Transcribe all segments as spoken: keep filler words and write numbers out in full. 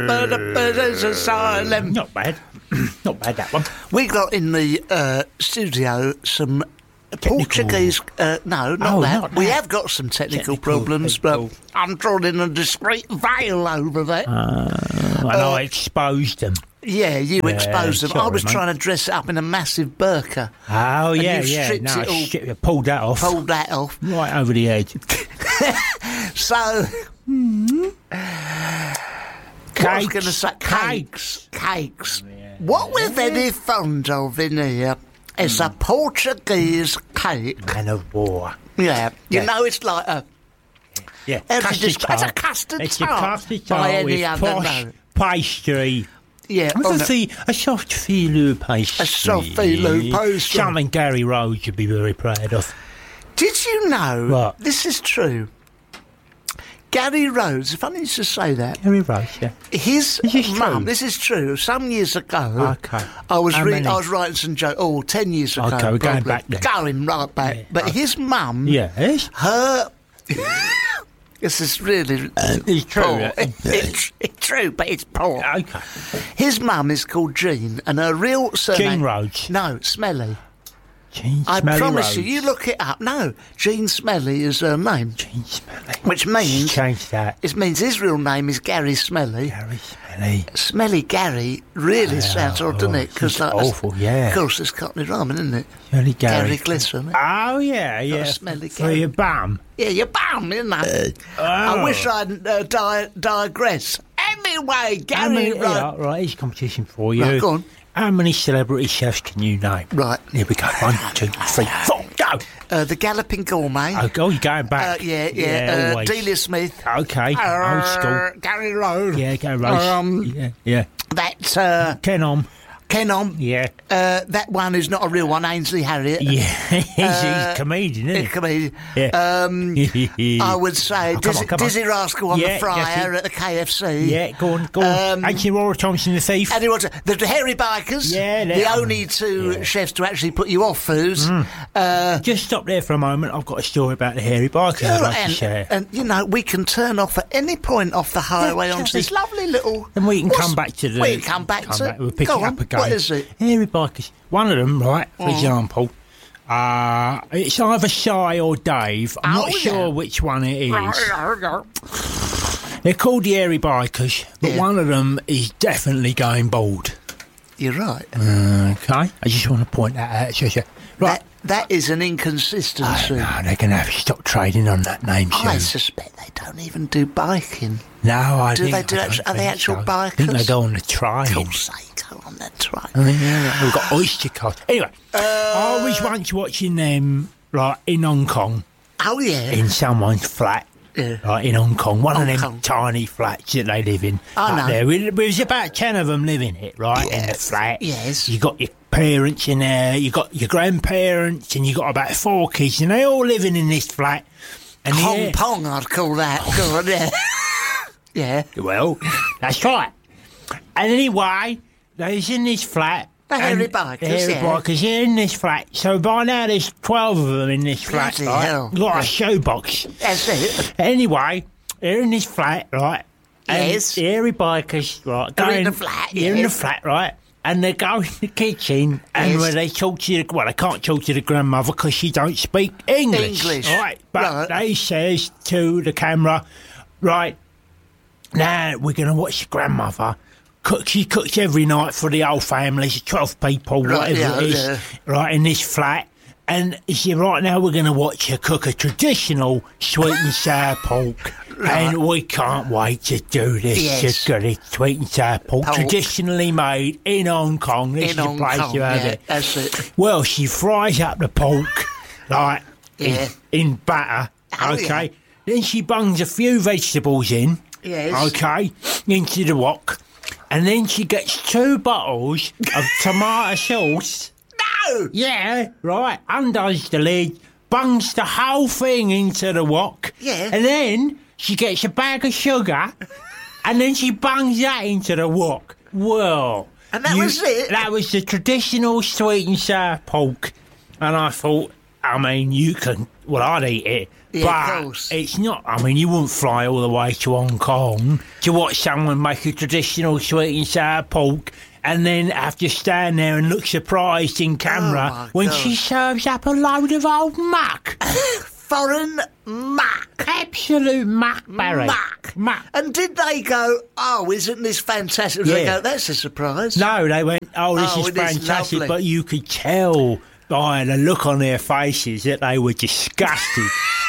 There's asylum. Not bad. Not bad, that one. We got in the uh, studio some Technical. Portuguese... Uh, no, not, Oh, that. not We that. have got some technical, Technical problems, people. but I'm drawing in a discreet veil over that. Uh, and Uh, I exposed them. yeah, you yeah, exposed them. I sorry, was mate. trying to dress it up in a massive burqa. Oh, And yeah, you yeah. stripped No, it all- shit, I pulled that off. Pulled that off. Right over the edge. So... What I was going to say, Cakes. cakes, cakes. What we're very fond of in here is a Portuguese cake. Man of war. Yeah, you Yeah. know, it's like a Yeah, How do you custard describe- it's a tart. custard It's tart a custard by tart any with other posh name. pastry. yeah. What's on a, a- fee, a soft filo pastry. A soft filo pastry. Something Gary Rhodes would be very proud of. Did you know? What? This is true. Gary Rhodes, funny you should say that. Gary Rhodes, yeah. His This is mum, true. this is true. Some years ago, Okay. I was How re- many? I was writing some jokes. Oh, ten years ago. Okay, we're going probably. back then. Going right back. Yeah, But okay. his mum, Yes. her. This is really It's true. poor. yeah. It- it's, it's true, but it's poor. Okay. His mum is called Jean, and her real surname. Jean Rhodes. No, Smelly. Jean I Smelly promise Rhodes. you, you look it up. No, Jean Smelly is her name, Jean Smelly. which means Change that. it means his real name is Gary Smelly. Gary Smelly. Smelly Gary really sounds odd, doesn't it? it's like, awful, yeah. Of course, it's Cockney rhyming, isn't it? Smelly Gary. Gary Glisson. Oh, yeah, yeah. smelly For Gary. your bum. Yeah, you're bum, isn't it? I Oh. wish I'd uh, di- digress. Anyway, How Gary many, Ro- yeah, right, here's a competition for you. Right, go on. How many celebrity chefs can you name? Right. Here we go. One, two, three, four, go. Uh, the Galloping Gourmet. Oh, go, you're going Uh, back. yeah, yeah. uh, always. Delia Smith. Okay, old school. Uh, Gary Rowe. Yeah, go race. Um, yeah, yeah. That uh, Ken on. Ken On. Yeah. Uh, that one who's not a real one, Ainsley Harriott. Yeah, he's, he's Uh, a comedian, Yeah, isn't come in. Yeah. Um, he? I would say Oh, come Dizzy, on, come on. Dizzy Rascal on Yeah, the that's fryer it. at the K F C. Yeah, go on, go on. Um, Ain't you Laura Thompson the thief? And he was the, the Hairy Bikers. Yeah, the they- only two yeah. chefs to actually put you off foods. Mm. Uh, Just stop there for a moment. I've got a story about the hairy bikers I'd like to and, share. and you know we can turn off at any point off the highway Yeah, onto just- this lovely little. Then we can What's- come back to the. We can come back to. We'll pick Go it on, up again. What is it? Hairy bikers. One of them, right, for Mm. example, uh, it's either Shy or Dave. I'm Oh, not yeah. sure which one it is. They're called the hairy bikers, but Yeah. one of them is definitely going bald. You're right. Okay, I just want to point that out. So, so- right. That that is an Oh, inconsistency. no, they're going to have to stop trading on that name I soon. suspect they don't even do biking. No, I Do think they do I actu- don't are they think actual so. I think they bikers? go on the train. Of course they go on that train. I mean, yeah, we've got oyster cars. Anyway, Uh, I was once watching them, like, in Hong Kong, Oh yeah. in someone's flat, Yeah. like, in Hong Kong. One Hong of them Kong. tiny flats that they live in. I up know. There. We- There's about ten of them living it, right, in the Yes, flat. yes. You got your parents in there, you got your grandparents, and you got about four kids, and they all living in this flat. And the Hong air- Pong, I'd call that. Go on, yeah. yeah. Well, that's right. And anyway, they's in this flat. The hairy and bikers, the hairy yeah. bikers are in this flat. So by now there's twelve of them in this flat, Bloody right? hell. Like Yeah. a shoebox. That's it. Anyway, they're in this flat, right? And Yes. the hairy bikers, right? They're in going- the flat, They're in the yes. flat, right? And they go in the kitchen, and Yes. where they talk to the well, they can't talk to the grandmother because she don't speak English, English. right? But Right. they says to the camera, right? Now we're going to watch the grandmother cook. She cooks every night for the whole family, it's twelve people, Right, whatever yeah, it is, yeah. right, in this flat. And she said, right now we're going to watch her cook a traditional sweet and sour pork. Right. And we can't wait to do this. Yes. She's got it, sweet and sour pork, Pork. traditionally made in Hong Kong. This In is the Hong place Kong, you have yeah, it. that's it. Well, she fries up the pork, like, Yeah. in, in batter, Oh, okay? yeah. Then she bungs a few vegetables in, Yes. okay, into the wok. And then she gets two bottles of tomato sauce. No! Yeah, right, undoes the lid, bungs the whole thing into the wok. Yeah. And then she gets a bag of sugar, and then she bungs that into the wok. Well... And that was it? That was the traditional sweet and sour pork. And I thought, I mean, you can... Well, I'd eat it, Yeah, but of course. it's not. I mean, you wouldn't fly all the way to Hong Kong to watch someone make a traditional sweet and sour pork and then have to stand there and look surprised in camera Oh, my when God. she serves up a load of old muck. Foreign muck. Absolute muck, Barry. Muck. Muck. And did they go, oh, isn't this fantastic? Did they Yeah. go, that's a surprise? No, they went, oh, this Oh, is it is fantastic, lovely. but you could tell by the look on their faces that they were disgusted.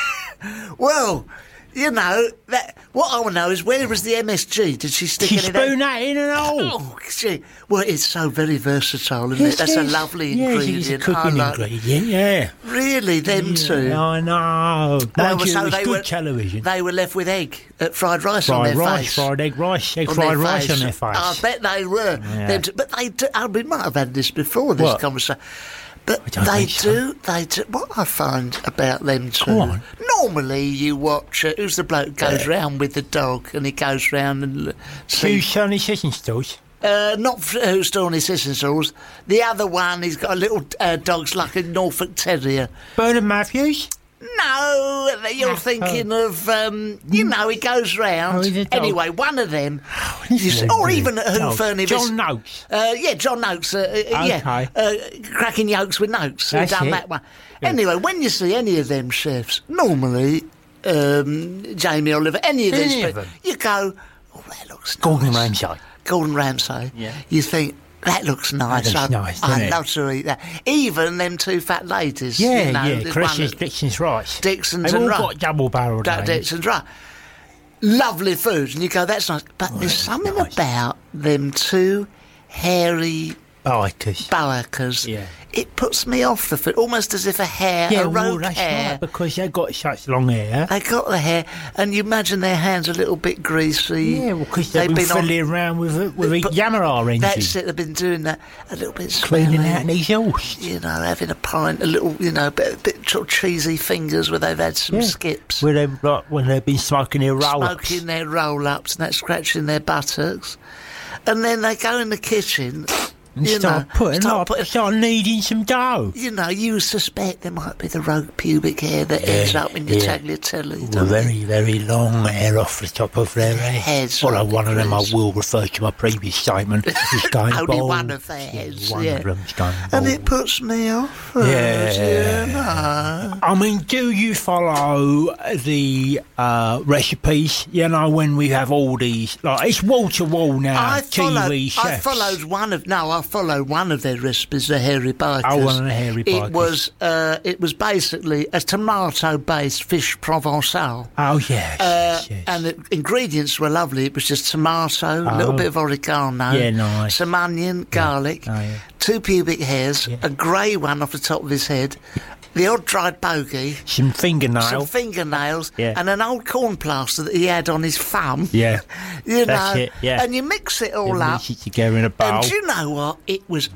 Well, you know, that, what I want to know is where was the M S G? Did she stick She any of spooned that? that in and all. Oh, she, well, it's so very versatile, isn't Yes, it? That's a yes. lovely yes, ingredient. it's a cooking I like- ingredient, yeah. Really, them two? Yeah, I know. They Mind were- you, so it was they good were- television. They were left with egg, uh, fried rice on Fried their rice, face. fried egg rice, egg On fried their rice face. on their face. I bet they were. Yeah. Them two- but they do, I mean, might have had this before, this What? conversation. But I don't they think so. do, they do. What I find about them two, Go on. normally you watch, uh, who's the bloke who goes round with the dog and he goes round and l- Two see, sunny session stalls. uh, not f- who's doing his sister sauce. The other one, he's got a little uh, dog's like a Norfolk Terrier. Bernard Matthews. No, you're thinking of, um, you know, he goes round. Oh, he's a dog. Anyway, one of them, This you is s- a or good even at Who dog. Furnish. John Noakes. Uh, yeah, John Noakes. Uh, uh, Yeah, Okay. uh, cracking yolks with Noakes. Who That's done it. that one? Anyway, when you see any of them chefs, normally um, Jamie Oliver, any of these Any of people, them. you go, oh, that looks Gordon nice. Ramsay. Gordon Ramsay. Yeah. You think. That looks nice. looks I, nice, doesn't I'd it? love to eat that. Even them two fat ladies. Yeah, you know, yeah. there's Chris's, one that- Dixon's rice. Dixon's They've and all Russ. got double-barreled That names. Dixon's right. Lovely food, and you go, that's nice. But there's something nice. about them two hairy Bikers. boakers. Yeah. It puts me off the food, almost as if a hair, Yeah, a well, rogue that's hair. right, because they've got such long hair. They got the hair, and you imagine their hands a little bit greasy. Yeah, well, because they've, been, on- fiddling around with a, with a But Yamaha engine. That's it. They've been doing that a little bit, Cleaning smelly, out an exhaust. You know, having a pint, a little, you know, bit, bit sort of cheesy fingers where they've had some Yeah. skips. Where they, like, when they've been smoking their roll-ups. Smoking their roll-ups and that scratching their buttocks. And then they go in the kitchen, And you start know, putting start up, putting- start kneading some dough. you know, you suspect there might be the rogue pubic hair that ends up in your yeah. tagliatelle. With don't you? very, very long hair off the top of their head. Heads Although like one of them I this. will refer to my previous statement. Is going Only bald. one of their heads, One yeah. of them's going And bald. it puts me off. Yeah. You know. I mean, do you follow the uh, recipes? You know, when we have all these, like it's wall to wall now. I T followed, V chefs. I followed one of no, I followed one of their recipes, the hairy bikers. Oh, one of the hairy bikers. It was uh, it was basically a tomato-based fish provençal. Oh yes, Uh, yes. And the ingredients were lovely. It was just tomato, a little Oh. bit of oregano, Yeah, nice. some onion, garlic, Oh, yeah. two pubic hairs, Yeah. a grey one off the top of his head, the odd dried bogey, some fingernail. some fingernails, Yeah. and an old corn plaster that he had on his thumb. Yeah, You that's know, it, yeah. and you mix it all You up. mix it together in a bowl. And do you know what? It was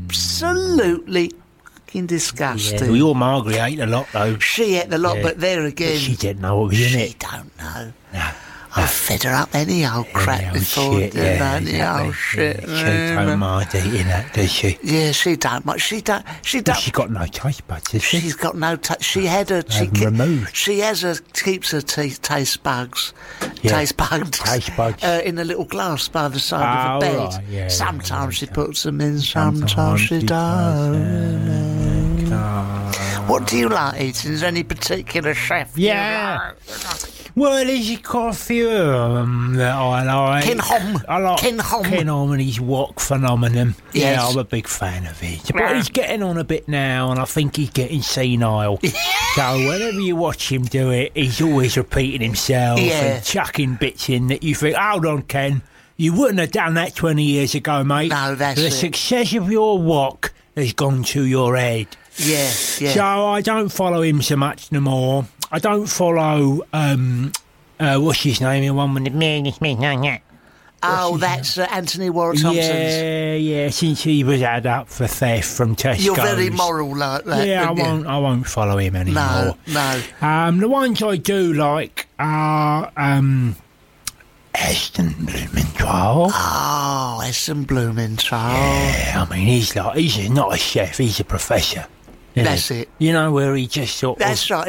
absolutely fucking Yeah, disgusting. well, your Margaret ate a lot though. She ate the lot, Yeah. but there again, She didn't know what was in she it. don't know. No. I fed her up any old crap Any old before, shit, didn't yeah, I? Any exactly. old shit. Yeah, she don't mind eating that, does she? Yeah, she don't much. She don't. She Well, don't. she got no taste buds, has she? She's got no touch. She had her. She Have them removed. She has her. Keeps her te- taste bugs. Yeah. Taste bugs. Taste buds. Uh, in a little glass by the side Oh, of the bed. right, yeah, yeah, sometimes yeah, she yeah. puts them in. Sometimes, she don't. What do you like eating? Is there any particular chef? you Yeah. like? Well, there's quite a few of them that I like. Ken Hom. I like Ken Hom. Ken Hom and his wok phenomenon. Yes. Yeah, I'm a big fan of it. But Yeah. he's getting on a bit now, and I think he's getting senile. So whenever you watch him do it, he's always repeating himself Yeah. and chucking bits in that you think, hold on, Ken, you wouldn't have done that twenty years ago, mate. No, that's The it. success of your wok has gone to your head. Yeah, yeah. So I don't follow him so much no more. I don't follow um uh, what's his name? The one with the man, this man, no, no. oh, his that's uh, Anthony Warren Thompson's. Yeah, yeah. Since he was had up for theft from Tesco's. You're very moral like that. Yeah, I aren't you? won't. I won't follow him anymore. No, no. Um, the ones I do like are um, Heston Blumenthal. Oh, Esson Blumenthal. Yeah, I mean he's like he's not a chef. He's a professor. isn't That's he? it. You know where he just sort That's of right. It- like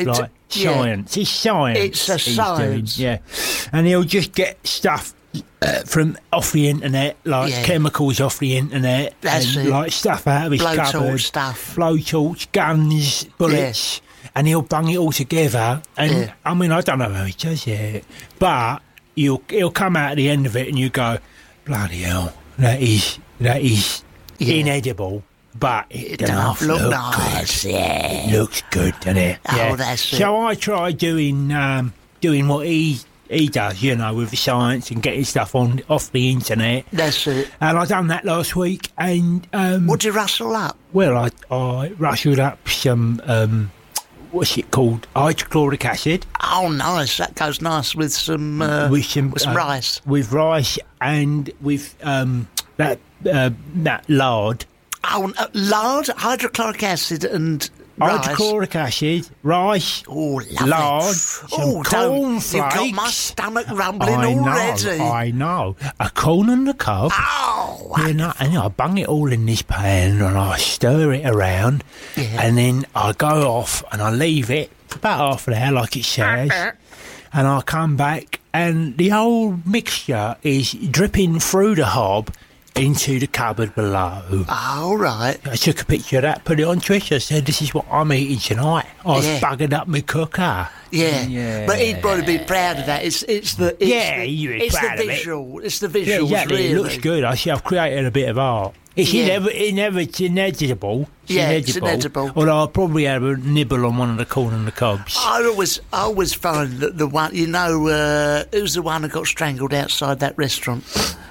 Science. Yeah. It's science. It's a he's science. Doing, yeah. And he'll just get stuff uh, from off the internet, like Yeah. chemicals off the internet. That's and, it. Like stuff out of his Blowtorch cupboard. stuff. Blowtorch, guns, bullets. And he'll bung it all together. And, Yeah. I mean, I don't know how he does it. But you'll, he'll come out at the end of it and you go, bloody hell, that is, that is Yeah. inedible. But it, It does does look look nice, good. yeah. It looks good, doesn't it? Oh, yeah. that's it. So I try doing um, doing what he he does, you know, with the science and getting stuff on off the internet. That's it. And I done that last week. And um, What'd you rustle up? well, I I rustled up some um, what's it called? Hydrochloric acid Oh, nice. That goes nice with some, uh, with some, with some uh, rice. with rice and with um, that uh, that lard. Oh, uh, lard, hydrochloric acid and rice. Hydrochloric acid, rice, Oh, lovely. lard, some Oh, don't- cornflakes. You've got my stomach rumbling I already. know, I know. A corn on the cob. Oh, You know, and I bung it all in this pan and I stir it around, Yeah. and then I go off and I leave it for about half an hour, like it says, and I come back and the whole mixture is dripping through the hob into the cupboard below. all right. I took a picture of that, put it on Twitter, said, this is what I'm eating tonight. I've Yeah. buggered up my cooker. Yeah. Yeah. But he'd probably be proud of that. It's it's the it's Yeah, the, you'd be it's proud the of it. visual. It's the Yeah, visuals, exactly. really. It looks good. I see I've created a bit of art. It's Yeah. inev- inev- it's inedible. It's Yeah, it's inedible. inedible. Although I'll probably have a nibble on one of the corn and the cobs. I always, I always find that the one, you know, uh, who's the one who got strangled outside that restaurant?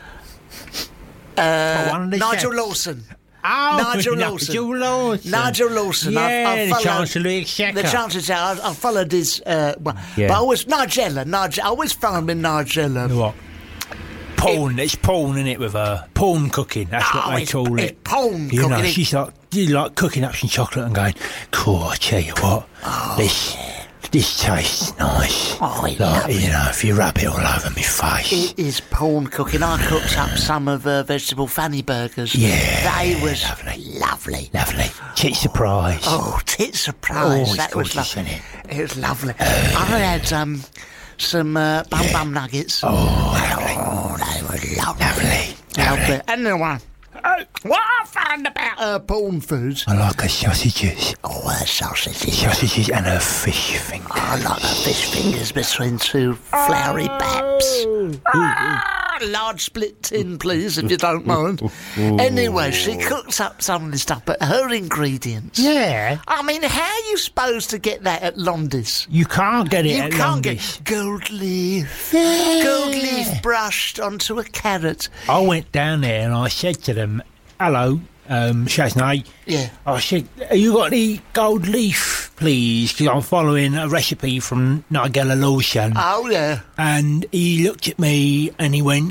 Uh, one of the Nigel chefs. Lawson. Oh, Nigel Lawson. Nigel Lawson. Nigel Lawson. Yeah, I've, I've the followed, Chancellor of the Exchequer. The Chancellor. I, I followed his. Uh, one. Yeah. But I always Nigella. Nigel. I always found with Nigella. What? Porn. It's porn, isn't it, with her? Porn cooking. That's what Oh, they it's- call it's it. porn you know, cooking. she's like, you like cooking up some chocolate and going, cool, I tell you what, Oh, this, this tastes nice. Oh, I like, love you know, if you rub it all over my face. It is porn cooking. I cooked up some of uh, vegetable fanny burgers. Yeah, They was lovely. lovely. Lovely. Tit surprise. Oh, tit surprise. Oh, it's that was gorgeous, lovely. isn't It was lovely. I had um, some uh, bum bum nuggets. Oh, lovely. Oh, they were lovely. Lovely. Lovely. And the one. Uh, what I found about uh, porn foods. I like her sausages. Oh, her sausages. Sausages and her fish finger. I like her fish fingers between two floury paps. Ah, large split tin, please, if you don't mind. Anyway, she cooks up some of this stuff, but her ingredients. Yeah. I mean, how are you supposed to get that at Londis? You can't get it You at can't Londis. get gold leaf. Gold leaf brushed onto a carrot. I went down there and I said to them, hello, um, Shaznay. Yeah. I said, have you got any gold leaf, please? Because I'm following a recipe from Nigella Lawson. Oh, yeah. And he looked at me and he went,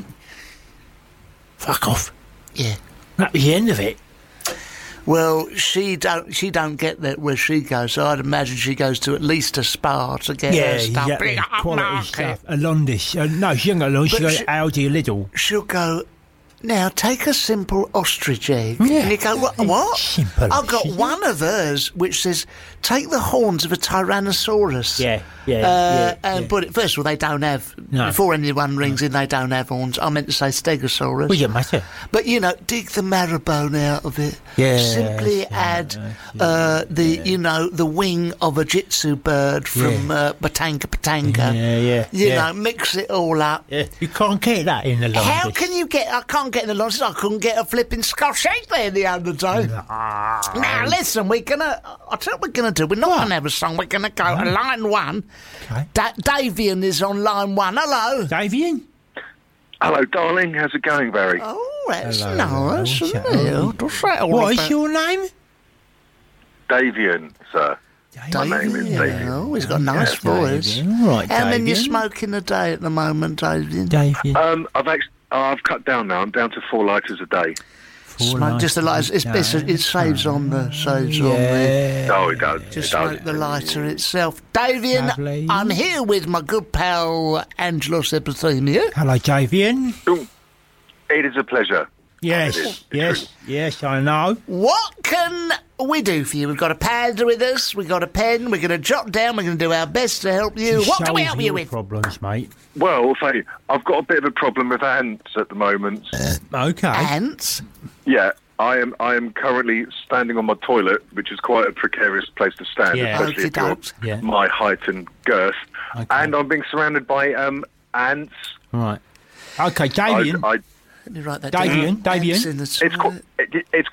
fuck off. Yeah. That was the end of it. Well, she don't she don't get that where she goes, so I'd imagine she goes to at least a spa to get Yeah, her stuff. exactly. Bring it up Quality market. stuff. A Londis. Uh, no, she ain't got a Londis. She But got she- Aldi or Lidl. She'll go, now take a simple ostrich egg. Yeah. And you go, what? what? Simple. I've got She's- one of hers which says, take the horns of a Tyrannosaurus. Yeah, yeah, Uh, yeah, and yeah. put it, first of all, they don't have, No. before anyone rings in, they don't have horns. I meant to say Stegosaurus. Well, you matter. But, you know, dig the marrow bone out of it. Yes, Simply yeah, add yeah, uh, the, you know, the wing of a jitsu bird from Yeah. uh, Batanga Batanga. Yeah, yeah, You yeah. know, mix it all up. Yeah, you can't get that in the Londis. How can you get... I can't get in the Londis. I couldn't get a flipping Scotch egg there the other day. Now, listen, we're going to... I'll tell you what we're going to do. We're not going to have a song. We're going to go to line one. Okay. Da- Davian is on line one. Hello. Davian? Hello, darling. How's it going, Barry? Oh, that's Hello, nice, hello. isn't it? Oh, does that all What is about- your name? Davian, sir. My name is Davian. Davian. Oh, he's got a nice Yes, voice. Davian. All right, How many you Davian. smoking a day at the moment, Davian? Davian. Um, I've actually, I've cut down now. I'm down to four lighters a day. Smoke just a lighter. It's better. It saves on the saves on the. Yeah. Oh, it does. Just it does. smoke the lighter itself. Davian, Lovely. I'm here with my good pal Angelos Epithemia. Hello, Davian. Ooh, it is a pleasure. Yes, It is, it's yes, true. yes, I know. What can we do for you? We've got a pad with us, we've got a pen, we're going to jot down, we're going to do our best to help you. What can we Solve help you your with? problems, mate. Well, Faye, I've got a bit of a problem with ants at the moment. Okay. Ants? Yeah, I am. I am currently standing on my toilet, which is quite a precarious place to stand, Yeah. especially if you're Okey-dokes. Yeah. my height and girth. Okay. And I'm being surrounded by um, ants. Right. Okay, I, Davian. I, Let me write that Davian, down. Davian. Ants in the it's quite. toilet. It, it's